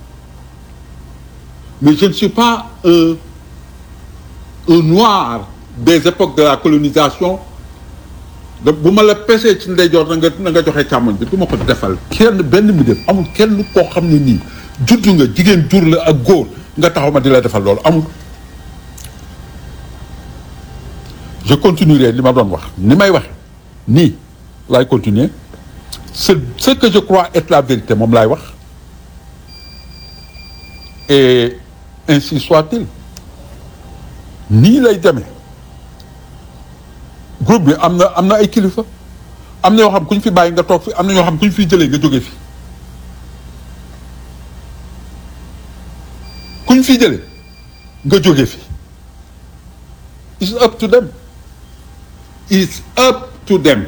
mais je ne suis pas un un noir des époques de la colonisation da bu ma la pesee ci ndeyjoor na nga na nga joxe càmmoñ bi du ma ko defal kenn benn mi def amul kenn koo xam ne nii juddu nga jigéen jur la ak góor nga taxaw ma di la defal loolu amul. je continuerai li ma doon wax ni may wax nii laay continuer c'est ce que je crois être la vérité moom laay wax et ainsi soit-il nii lay demee groupe bi am na am na ay kilifa am na yoo xam ku ñu fi bàyyi nga toog fi am na ñoo xam ku ñu fiy jëlee nga jóge fi ku ñu fiy jëlee nga jóge fi it's up to them it's up to them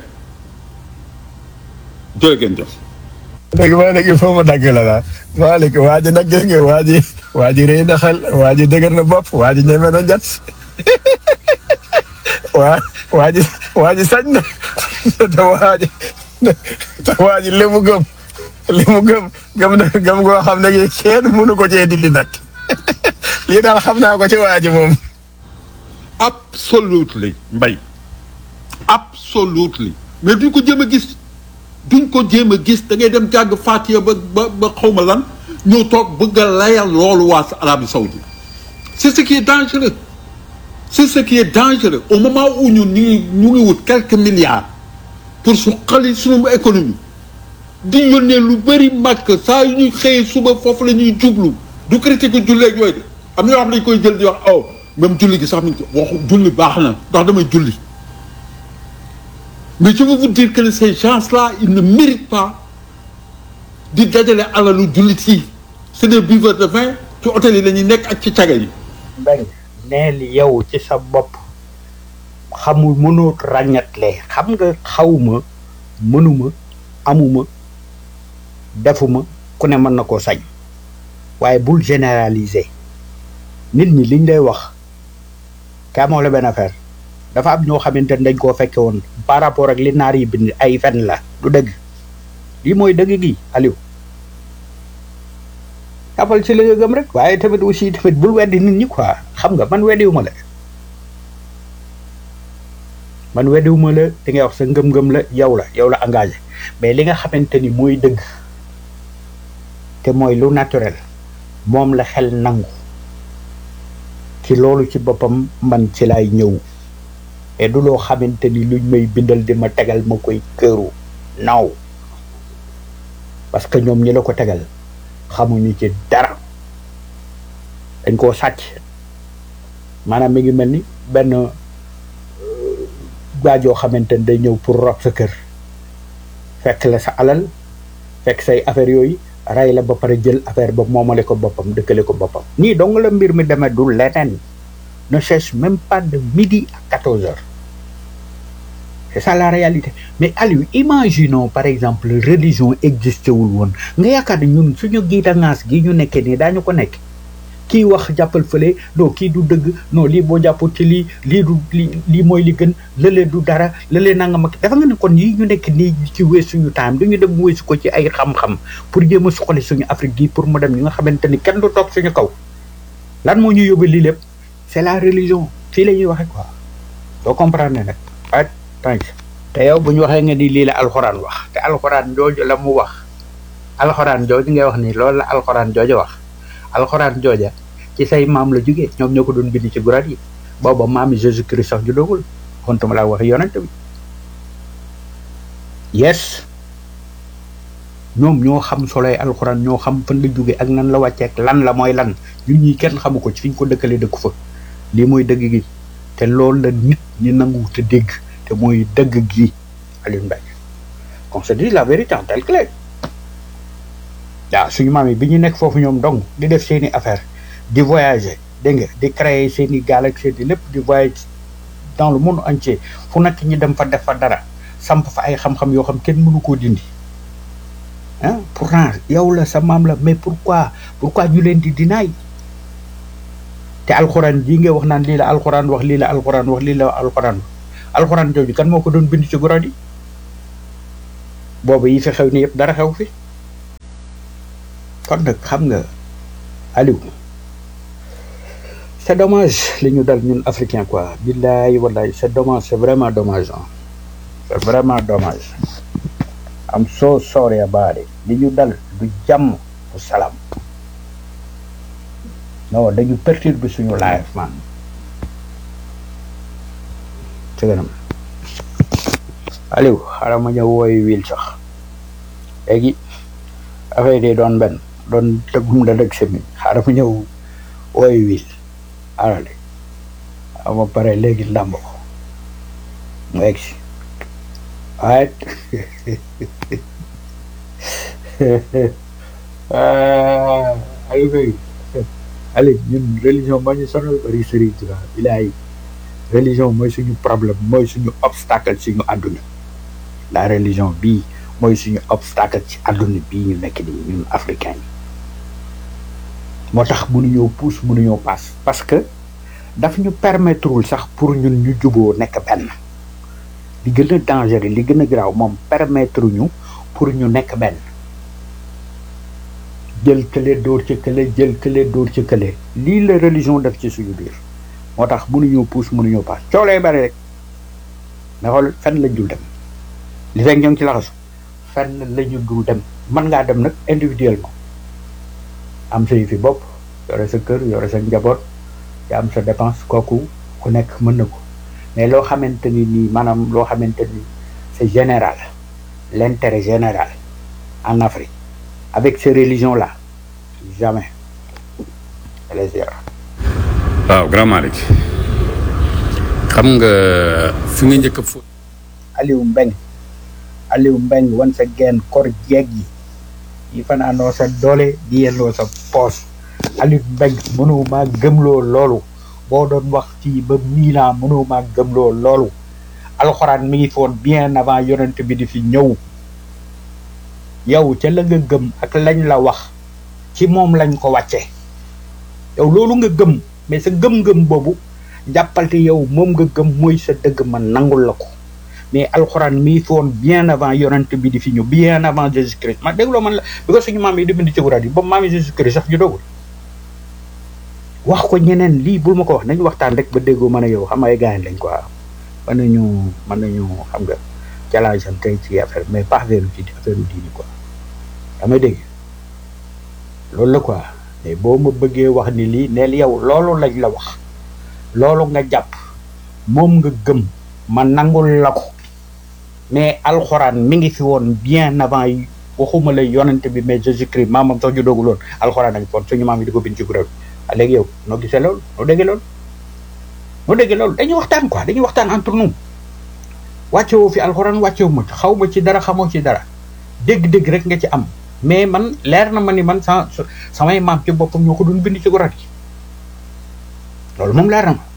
jërë ngeen jëf. léegi maa léegi foo ma dagg la daal maa léegi waa ji nag gis nga waa ji waa ji rëy na xel waa ji dëgër na bopp waa ji ñeme na jat waa waa ji waa ji sañ na te waa ji te waa ji li mu gëm li mu gëm gëm na gëm goo xam ne kenn mënu ko cee dindi nag lii daal xam naa ko ci waa ji moom. absolutely mbay absolutely mais duñ ko jéem a gis duñ ko jéem a gis da ngay dem jàng Fatiha ba ba ba xaw ma lan ñëw toog bëgg a layal loolu waa Arabie Saoudite c'est ce qui est dangereux c'est ce qui est dangereux au moment où ñun ñu ngi ñu ngi wut quelques milliards pour su xali suñu économie di yónnee lu bëri màkk saa yu ñuy xëyee suba foofu la ñuy jublu du critique julleeg yooyu de am na yoo xam ne dañ koy jël di wax oh même julli gi sax mi waxu julli baax na ndax damay julli mais je veux vous dire que ces gens-là ils ne méritent pas di dajale alalu jullit yi c'est des buveurs de vin ci hôtel yi la ñuy nekk ak ci caga yi. Mbengue neel yow ci sa bopp xamul mënoo ràññatle xam nga xawma mënuma amuma defuma ku ne mën na koo sañ waaye bul généraliser nit ñi liñ lay wax kaa moo la benn affaire dafa am ñoo xamante ne dañ koo fekke woon par rapport ak li naar yi bind ay fen la du dëgg lii mooy dëgg gi Aliou jàppal ci la nga gëm rek waaye tamit aussi tamit bul weddi nit ñi quoi xam nga man weddiwuma la man weddiwuma la di ngay wax sa ngëm-ngëm la yow la yow la engagé mais li nga xamante ni mooy dëgg te mooy lu naturel moom la xel nangu ci loolu ci boppam man ci lay ñëw et du loo xamante ni luñ may bindal di ma tegal ma koy këru naaw parce que ñoom ñi la ko tegal xamuñu ci dara dañ koo sàcc maanaam mi ngi mel ni benn waajoo xamante ni day ñëw pour rob sa kër fekk la sa alal fekk say affaire yooyu ray la ba pare jël affaire ba moomale ko boppam dëkkale ko boppam nii dong la mbir mi demee du leneen ne cherche même pas de midi à quatorze heures c'est ça la réalité mais Aliou imaginons par exemple religion existé wul woon nga yaakaar ne ñun suñu giita ngaas gi ñu nekkee nii daañu ko nekk kii wax jàppal fële non kii du dëgg non lii boo jàppul ci lii lii du lii lii mooy li gën lëlee du dara lëlee nanga mag dafa nga ne kon yi ñu nekk nii ci weesu suñu time duñu dem weesu ko ci ay xam-xam pour jéem a suqali suñu Afrique gi pour mu dem ñi nga xamante ni kenn du toog suñu kaw lan moo ñu yóbbu lii lépp c'est la religion fii la ñuy waxee quoi doo comprendre nag ah thanks te yow bu ñu waxee nga ni lii la alxuraan wax te alxuraan jooju la mu wax alxuraan jooju ngay wax ni loolu la alxuraan jooju wax alxuraan jooja ci say maam la jógee ñoom ñoo ko doon bind ci guraat yi booba maam yi Jésus Christ sax ju doogul kontuma laa wax yonent bi yes ñoom ñoo xam soloy alxuraan ñoo xam fan la jóge ak nan la wàcceek lan la mooy lan ñun ñii kenn xamu ko ci fi ñu ko dëkkalee dëkku fa lii mooy dëgg gi te loolu la nit ñi nangu te dégg te mooy dëgg gi Aliou Mbengue qu'on se dise la vérité en tel que waaw suñu maam yi bi ñu nekk foofu ñoom dong di def seeni affaire di voyager dégg nga di créer seeni gaal ak seeni lépp di voyager dans le monde entier fu nekk ñi dem fa def fa dara samp fa ay xam-xam yoo xam kenn mënu koo dindi ah pourtant yow la sa maam la mais pourquoi pourquoi ñu leen di dinaay te alxuraan jii nga wax naan lii la alxuraan wax lii la alxuraan wax lii la alxuraan alxuraan jooju kan moo ko doon bind ci guradi boobu yi fi xew ni yëpp dara xew fi kon nag xam nga Aliou c'est dommage li ñu dal ñun africain quoi billahi wallahi c'est dommage c'est vraiment dommage hein. C'est vraiment dommage I'm so sorry about it li ñu dal du jàmm du salaam non dañu perturber suñu life man ci kanam Aliou xaaral ma ñëw wooyu wil sax léegi affaire yi doon benn doon tëggum da dëgg semi xaaral ma ñëw wooyu wil alale ama pare léegi ndàmb ko mu egg si waaye Aliou Faye Aliou ñun religion moo ñu sonal bari sëriñ Tuubaa bilaay religion mooy suñu problème mooy suñu obstacle suñu àdduna la religion bii mooy suñu obstacle ci àdduna bii ñu nekk nii ñun africain yi moo tax mënuñoo pousse mënuñoo passe parce que daf ñu permettrewul sax pour ñun ñu juboo nekk benn li gën a dangereux li gën a garaaw moom permettre ñu pour ñu nekk benn jël kële dóor ci kële jël kële dóor ci kële lii la religion def ci suñu biir moo tax mënuñoo pousse mënuñoo passe coow lay bari rek mais xool fenn lañ dul dem li fekk ñoo ngi ci laxasu fenn lañu dul dem mën ngaa dem nag individuellement am sa fi bopp yore sa kër yore sa njaboot ya am sa dépense kooku ku nekk mën na ko mais loo xamante ni nii maanaam loo xamante ni c'est général l'intérêt général en Afrique avec ces religions là jamais les waaw Grand Malick xam nga fi nga njëkk a fo Aliou Mbeng Aliou Mbeng wan sa genn kor jeeg yi yi fanaanoo sa doole di yelloo sa poos Aliou Mbeng mënoo maa gëmloo loolu boo doon wax ci ba mille ans mënoo maa gëmloo loolu alxuraan mi ngi foon bien avant yonent bi di fi ñëw yow ca la nga gëm ak lañ la wax ci moom lañ ko wàcce yow loolu nga gëm mais sa gëm-gëm boobu jàppalte yow moom nga gëm mooy sa dëgg man nangul la ko mais alxuraan mi ngi foon bien avant yonent bi di fi ñëw bien avant Jésus Christ man dégloo man la bi ko suñu maam yi di bind ci guraat yi boobu maam yi Jésus Christ sax ju doogul wax ko ñeneen lii bul ma ko wax nañu waxtaan rek ba déggoo mën a yow xam ay gaañ lañ quoi mën nañu mën nañu xam nga jalaajan tey ci affaire mais pas vers ci affaire diini quoi damay dégg loolu la quoi mais boo ma bëggee wax ni lii neel yow loolu lañ la wax loolu nga jàpp moom nga gëm ma nangul la ko mais alxuraan mi ngi fi woon bien avant yi waxuma la yonent bi mais Jésus Christ maamam sax ju doogu loon alxuraan nañ foon suñu maam yi di ko bind ci kuréel a léegi yow noo gisee loolu noo déggee loolu noo déggee loolu dañuy waxtaan quoi dañuy waxtaan entre nous wàccewoo fi alxuraan wàccewu ma xaw ma ci dara xamoo ci dara dégg-dégg rek nga ci am mais man leer na ma ni man sa samay maam ci boppam ñoo ko doon bind ci guraat yi loolu moom leer na ma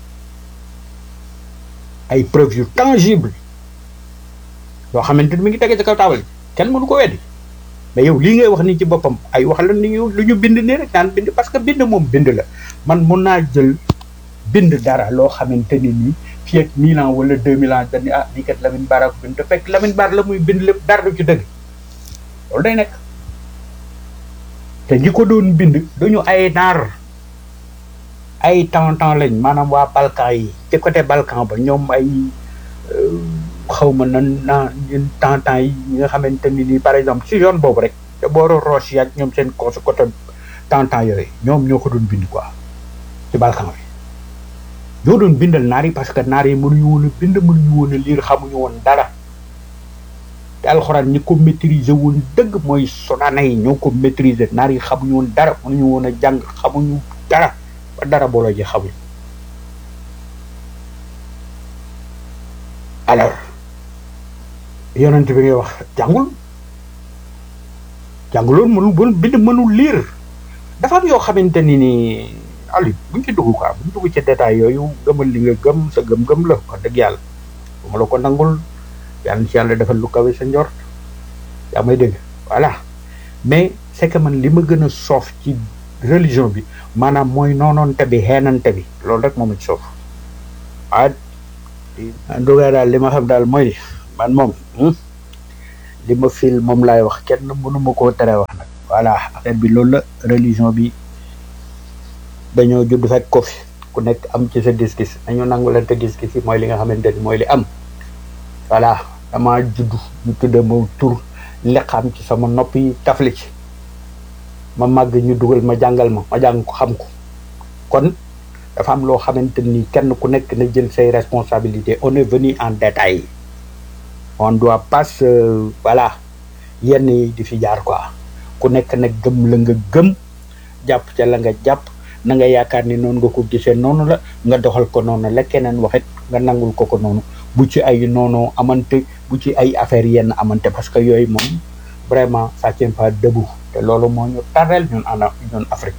ay preuves yu tangible yoo xamante ni mi ngi tege ci kaw taabal kenn mënu ko weddi mais yow lii ngay wax nii ci boppam ay wax la ni ñu lu ñu bind nii rek naan bind parce que bind moom bind la man mun naa jël bind dara loo xamante ni nii fii ak mille ans wala deux mille ans dañu ah lii kat Lamine Bara ko bind te fekk Lamine Bara la muy bind lépp dara du ci dëgg loolu day nekk te ñi ko doon bind duñu ay naar ay temps temps lañ maanaam waa Balkan yi ci côté Balkan ba ñoom ay xaw ma nan na ñun temps temps yi ñi nga xamante ni nii par exemple si zone boobu rek te booro Roche yi ak ñoom seen ko su côté temps temps yooyu ñoom ñoo ko doon bind quoi ci Balkan bi ñoo doon bindal naar yi parce que naar yi mënuñu woon a bind mënuñu woon a lire xamuñu woon dara te alxuraan ñi ko maîtriser woon dëgg mooy sonaana yi ñoo ko maîtriser naar yi xamuñu woon dara mënuñu woon a jàng xamuñu dara ba dara booloo ji xamuñu alors yonent bi ngay wax jàngul jànguloon mënul bon bind mënul lire dafa am yoo xamante ni ni ali buñ ci dugg quoi buñ dugg ci détail yooyu gëmal li nga gëm sa gëm-gëm la wax dëgg yàlla bu ma la ko nangul yàlla ci yàlla defal lu kawe sa njort yaa may dégg voilà mais c'est que man li ma gën a soof ci religion bi maanaam mooy noonoonte bi xeenante bi loolu rek moom ci soof ah dugaa daal li ma xam daal mooy man moom li ma fil moom laay wax kenn mënu ma koo tere wax nag voilà affaire bi loolu la religion bi dañoo judd fekk ko fi ku nekk am ci sa gis-gis nañu nangulante gis-gis yi mooy li nga xamante ni mooy li am voilà dama judd ñu tudde ma tur leqaam ci sama nopp yi tafli ci ma màgg ñu dugal ma jàngal ma ma jàng ko xam ko kon dafa am loo xamante ni kenn ku nekk na jël say responsabilités on est venu en détail on doit pas voilà yenn yi di fi jaar quoi ku nekk nag gëm la nga gëm jàpp ca la nga jàpp na nga yaakaar ni noonu nga ko gisee noonu la nga doxal ko noonu la keneen waxit nga nangul ko ko noonu bu ci ay noonu amante bu ci ay affaire yenn amante parce que yooyu moom vraiment ça tient pas debout te loolu moo ñu tarreel ñun en ñun Afrique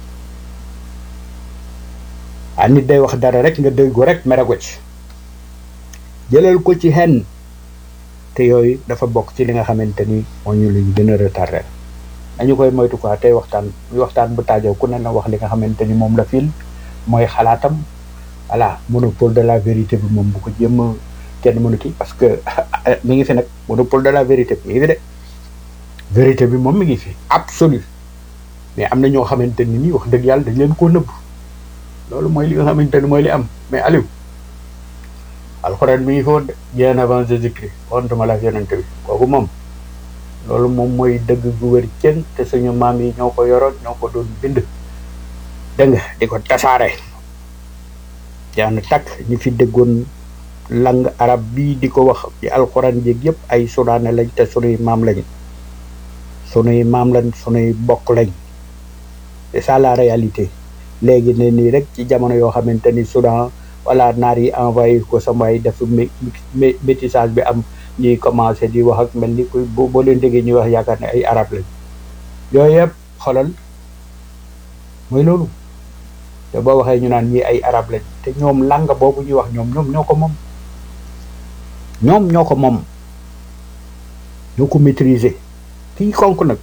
ah nit day wax dara rek nga dégg ko rek mere ko ci jëlal ko ci xen te yooyu dafa bokk ci li nga xamante ni moo ñu luñ gën a retardé dañu koy moytu quoi tey waxtaan muy waxtaan bu taajaw ku ne na wax li nga xamante ni moom la fil mooy xalaatam voilà monopole de la vérité bi moom bu ko jéem a kenn mënu kii parce que mi ngi fi nag monopole de la vérité mi ngi fi de vérité bi moom mi ngi fi absolu mais am na ñoo xamante ni nii wax dëgg yàlla dañ leen koo nëbb loolu mooy li nga xamante ni mooy li am mais Aliou alxuraan mi ngi fi woon de bien avant Jésus-Christ wontuma la yonente bi kooku moom loolu moom mooy dëgg gu wér cëng te suñu maam yi ñoo ko yoroon ñoo ko doon bind dégg nga di ko tasaare jaan takk ñi fi déggoon langue arab bii di ko wax ci alxuraan jéeg yëpp ay sudaane lañ te sunuy maam lañ sunuy maam lañ sunuy bokk lañ c'est ça la réalité léegi ne nii rek ci jamono yoo xamante ni Soudan wala naar yi envoyé ko samay def métissage bi am ñuy commencé di wax ak mel ni kuy boo leen déggee ñuy wax yaakaar ne ay arab lañ yooyu yëpp xoolal mooy loolu te boo waxee ñu naan ñii ay arab lañ te ñoom langue boobu ñuy wax ñoom ñoom ñoo ko moom ñoom ñoo ko moom ñoo ko maîtriser kii konk nag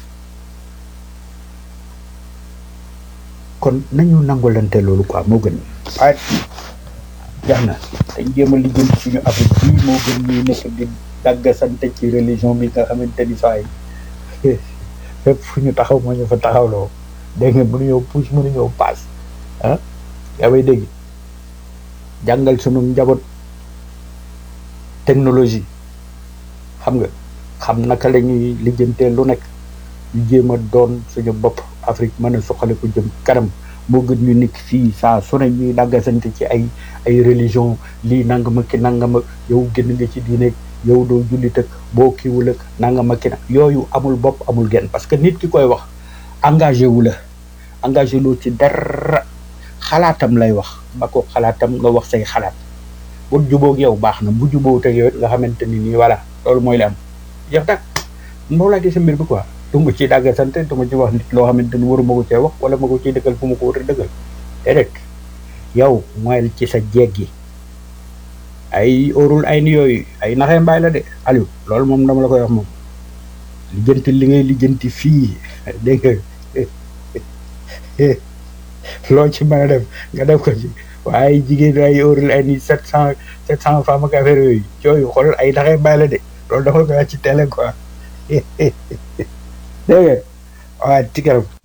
kon nañu nangulante loolu quoi moo gën waaye jax na dañ jéem a lijjanti suñu Afrique bii moo gën ñuy nekk di daggasante ci religion bi nga xamante ni saa yi fépp fu ñu taxaw moo ñu fa taxawloo dégg nga mënu ñëw puus mënu ñëw paas ah yaa may dégg jàngal sunu njaboot technologie xam nga xam naka la ñuy lijjantee lu nekk ñu jéem a doon suñu bopp Afrique mën a suqale ko jëm kanam moo gën ñu nekk fii saa su ne ñuy daggasante ci ay ay religion lii nangama ki nangama yow génn nga ci diine yow doo jullit ak boo kiiwul ak nangama ki nag yooyu amul bopp amul genn parce que nit ki koy wax engagé wu la engagé loo ci dara xalaatam lay wax ba ko xalaatam nga wax say xalaat bu jubóog yow baax na bu jubóog ak yow nga xamante ni nii voilà loolu mooy li am jeex tak moo laa gis mbir bi quoi du ma ciy dàgga sant du ma ci wax nit loo xamante ni waru ma ko cee wax wala ma ko ciy dëggal fu ma ko war a dëggal déedéet yow mooy ci sa jeeg gi ay óorul ay ni yooyu ay naxee mbaay la de Aliou loolu moom dama la koy wax moom lijjanti li ngay lijjanti fii dégg nga loo ci mën a def nga def ko ci waaye jigéen ay óorul ay ni sept cent sept cent femmes ak affaire yooyu yooyu xool ay naxee mbaay la de loolu dafa koy wax ci télé quoi dégg nga waaye ci kanam